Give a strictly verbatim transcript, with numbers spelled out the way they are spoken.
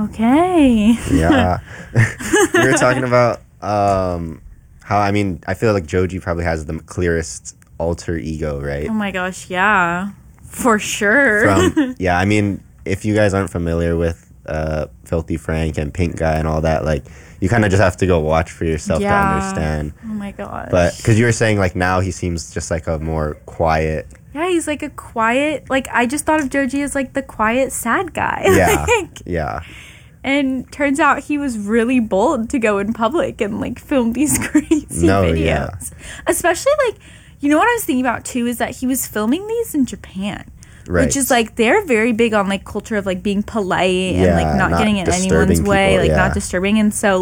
Okay. Yeah. We were talking about um, how, I mean, I feel like Joji probably has the clearest alter ego, right? Oh my gosh, yeah. For sure. From, yeah, I mean, if you guys aren't familiar with uh, Filthy Frank and Pink Guy and all that, like, you kind of just have to go watch for yourself yeah. to understand. Oh my gosh. But, because you were saying, like, now he seems just like a more quiet... Yeah, he's like a quiet, like, I just thought of Joji as like the quiet, sad guy. Yeah, like, yeah. And turns out he was really bold to go in public and like film these crazy no, videos. Yeah. Especially like, you know what I was thinking about too is that he was filming these in Japan. Right. Which is like, they're very big on like culture of like being polite yeah, and like not, not getting in anyone's way, people, like yeah. not disturbing. And so